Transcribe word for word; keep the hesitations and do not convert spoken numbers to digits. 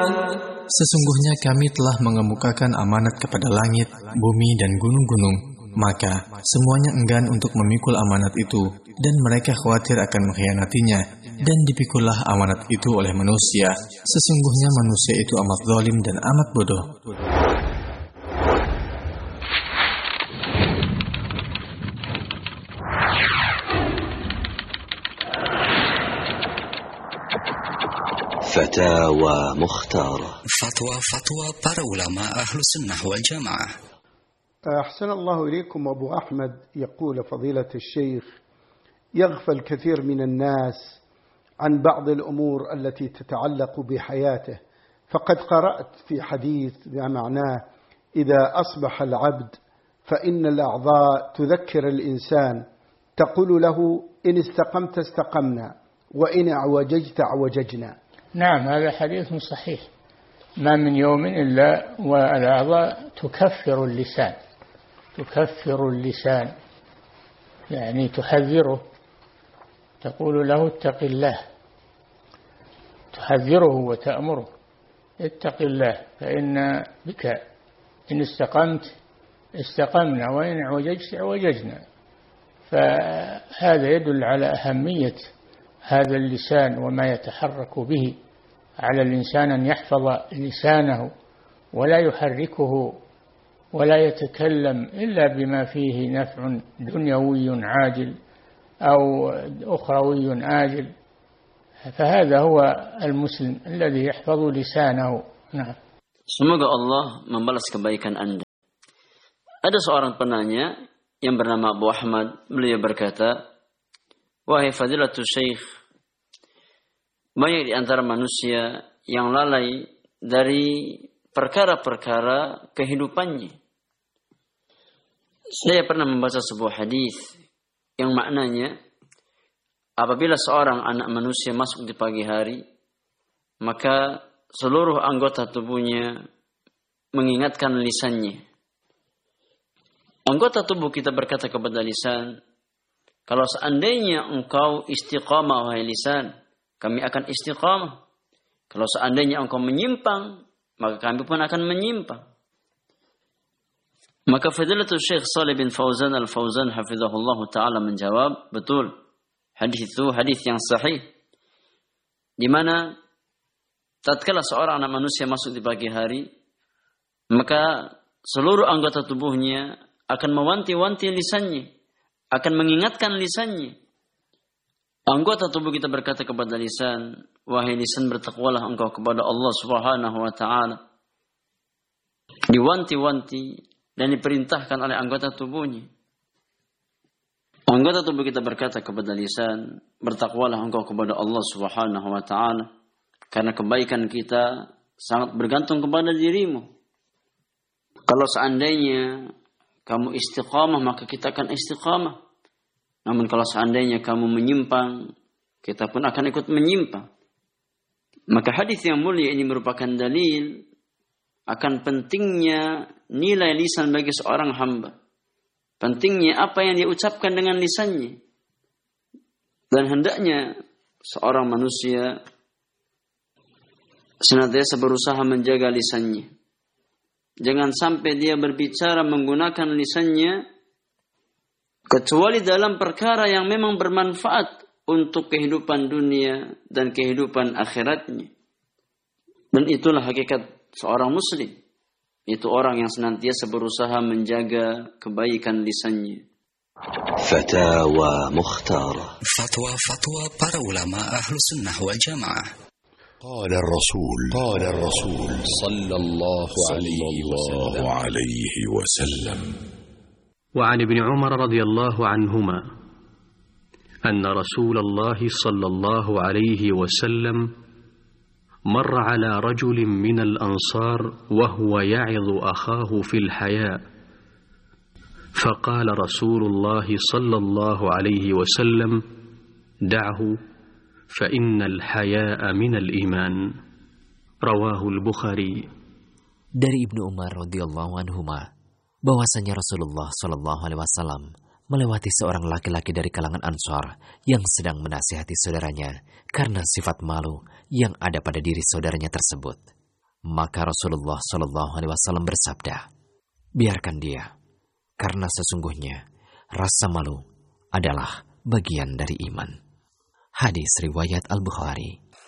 Sesungguhnya kami telah mengemukakan amanat kepada langit, bumi dan gunung-gunung. Maka semuanya enggan untuk memikul amanat itu, dan mereka khawatir akan mengkhianatinya. Dan dipikullah amanat itu oleh manusia. Sesungguhnya manusia itu amat zalim dan amat bodoh. فتاوى مختارة. فتوى فتوى para ulama ahlu sunnah wal jamaah. أحسن الله إليكم. أبو أحمد يقول فضيلة الشيخ: يغفل كثير من الناس عن بعض الأمور التي تتعلق بحياته، فقد قرأت في حديث بمعناه إذا أصبح العبد فإن الأعضاء تذكر الإنسان تقول له إن استقمت استقمنا وإن اعوججت اعوججنا. نعم، هذا حديث صحيح. ما من يوم إلا والأعضاء تكفر اللسان تكفر اللسان يعني تحذره، تقول له اتق الله، تحذره وتأمره اتق الله فإن بك إن استقمت استقمنا وإن اعوججت اعوججنا. فهذا يدل على أهمية هذا اللسان وما يتحرك به. على الإنسان أن يحفظ لسانه ولا يحركه ولا يتكلم إلا بما فيه نفع دنيوي عاجل أو أخروي آجل. فهذا هو المسلم الذي يحفظ لسانه. نعم. Semoga Allah membalas kebaikan Anda. Ada seorang penanya yang bernama Abu Ahmad. Beliau berkata, wahai fadilatul syekh, banyak di antara manusia yang lalai dari perkara-perkara kehidupannya. Saya pernah membaca sebuah hadis yang maknanya, apabila seorang anak manusia masuk di pagi hari, maka seluruh anggota tubuhnya mengingatkan lisannya. Anggota tubuh kita berkata kepada lisan, kalau seandainya engkau istiqamah wahai lisan, kami akan istiqamah. Kalau seandainya engkau menyimpang, maka kami pun akan menyimpang. Maka Fadilatul Syekh Shalih bin Fauzan Al-Fauzan hafizahullah ta'ala menjawab, betul. Hadis itu hadis yang sahih. Di mana tatkala seorang anak manusia masuk di pagi hari, maka seluruh anggota tubuhnya akan mewanti-wanti lisannya, akan mengingatkan lisannya. Anggota tubuh kita berkata kepada lisan, wahai lisan, bertakwalah engkau kepada Allah Subhanahu wa taala. Diwanti-wanti dan diperintahkan oleh anggota tubuhnya. Anggota tubuh kita berkata kepada lisan, bertakwalah engkau kepada Allah Subhanahu wa taala, karena kebaikan kita sangat bergantung kepada dirimu. Kalau seandainya kamu istiqamah, maka kita akan istiqamah. Namun kalau seandainya kamu menyimpang, kita pun akan ikut menyimpang. Maka hadis yang mulia ini merupakan dalil akan pentingnya nilai lisan bagi seorang hamba. Pentingnya apa yang dia ucapkan dengan lisannya. Dan hendaknya seorang manusia senantiasa berusaha menjaga lisannya. Jangan sampai dia berbicara menggunakan lisannya kecuali dalam perkara yang memang bermanfaat untuk kehidupan dunia dan kehidupan akhiratnya. Dan itulah hakikat seorang muslim. Itu orang yang senantiasa berusaha menjaga kebaikan lisannya. Fatawa Mukhtara. Fatwa-fatwa para ulama ahlu sunnah wal jamaah. قال الرسول قال الرسول صلى الله عليه وسلم وعن ابن عمر رضي الله عنهما أن رسول الله صلى الله عليه وسلم مر على رجل من الأنصار وهو يعظ أخاه في الحياء فقال رسول الله صلى الله عليه وسلم دعه فإن الحياء من الإيمان رواه البخاري. Dari Ibnu Umar radhiyallahu anhuma bahwasanya Rasulullah shallallahu alaihi wasallam melewati seorang laki-laki dari kalangan Ansar yang sedang menasihati saudaranya karena sifat malu yang ada pada diri saudaranya tersebut. Maka Rasulullah Shallallahu Alaihi Wasallam bersabda, biarkan dia, karena sesungguhnya rasa malu adalah bagian dari iman. Hadis riwayat Al-Bukhari.